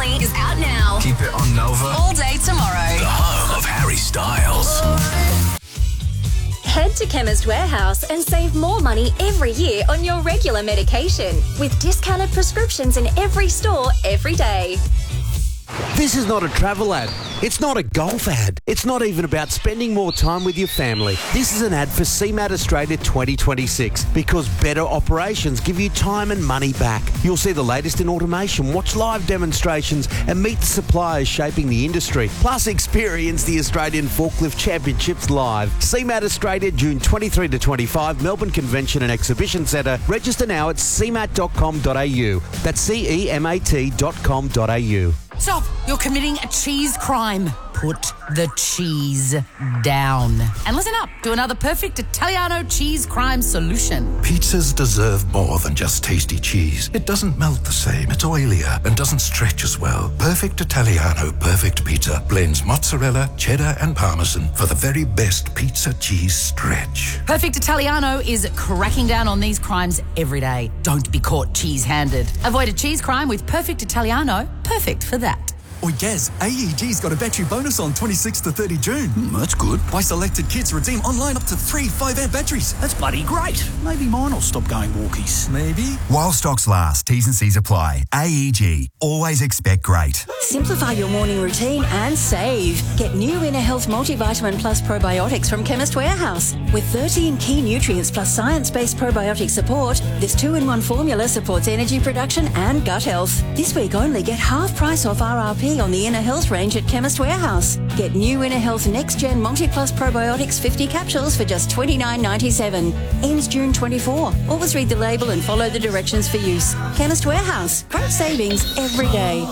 Family is out now. Keep it on Nova. All day tomorrow. The home of Harry Styles. Head to Chemist Warehouse and save more money every year on your regular medication with discounted prescriptions in every store every day. This is not a travel ad. It's not a golf ad. It's not even about spending more time with your family. This is an ad for CMAT Australia 2026 because better operations give you time and money back. You'll see the latest in automation, watch live demonstrations and meet the suppliers shaping the industry. Plus experience the Australian Forklift Championships live. CMAT Australia, June 23 to 25, Melbourne Convention and Exhibition Centre. Register now at cmat.com.au. That's CEMAT.com.au. Stop! You're committing a cheese crime. Put the cheese down. And listen up to another perfect Italiano cheese crime solution. Pizzas deserve more than just tasty cheese. It doesn't melt the same, it's oilier, and doesn't stretch as well. Perfect Italiano Perfect Pizza blends mozzarella, cheddar, and parmesan for the very best pizza cheese stretch. Perfect Italiano is cracking down on these crimes every day. Don't be caught cheese-handed. Avoid a cheese crime with Perfect Italiano. Perfect for that. Oi, Gaz, AEG's got a battery bonus on 26th to 30 June. That's good. Buy selected kits, redeem online up to 3 5-amp batteries. That's bloody great. Maybe mine will stop going walkies. Maybe. While stocks last, T's and C's apply. AEG. Always expect great. Simplify your morning routine and save. Get new Inner Health Multivitamin Plus probiotics from Chemist Warehouse. With 13 key nutrients plus science-based probiotic support, this 2-in-1 formula supports energy production and gut health. This week only get half price off RRP on the Inner Health range at Chemist Warehouse. Get new Inner Health Next Gen Multi Plus Probiotics 50 capsules for just $29.97. Ends June 24. Always read the label and follow the directions for use. Chemist Warehouse. Great savings every day.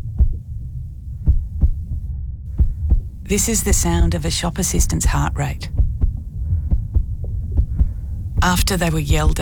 This is the sound of a shop assistant's heart rate after they were yelled at.